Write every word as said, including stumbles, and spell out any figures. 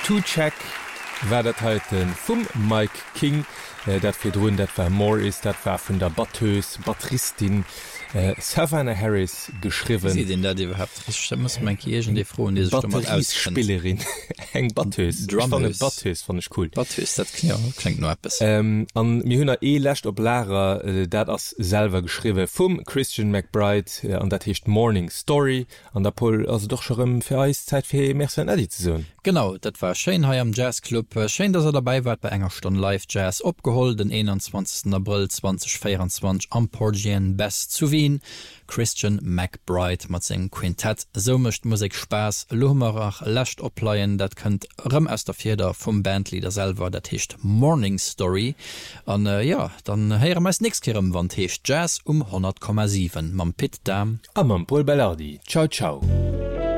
Two-Check war dat heute vum Mike King, äh, dat fir Drun, dat war Morris, dat war vun der Batteuse, Batteristin äh, Savannah Harris geschrieben. Sie den da die überhaupt muss man Kirchen die froh die Batteriespielerin eng Batteuse Batteuse fand ich cool. Batteuse, das klingt, ja, klingt nur etwas. Ähm, an mir hunner e lächt op Lara äh, dat ass selber geschriwe vum Christian McBride äh, an dat hecht Morning Story an der Pol also doch schon fir eis Zeit fir Mer Edit zu so. Genau, dat war Shanghai am Jazzclub. Schein, dass er dabei war bei enger Stunde Live Jazz opgeholt den einundzwanzigsten April zweitausendvierundzwanzig am Portien Best zu Wien. Christian McBride mat seg Quintett so mischt Musik Spaß Lumerach lächt opleiien, dat könnt rem aus der Vierder vum Bandlieder selber, dat hecht Morning Story an äh, ja dann heiere meist nix kirem wann hecht Jazz um hundert Komma sieben mam Pit Dam am Pol Bellardi. Ciao ciao.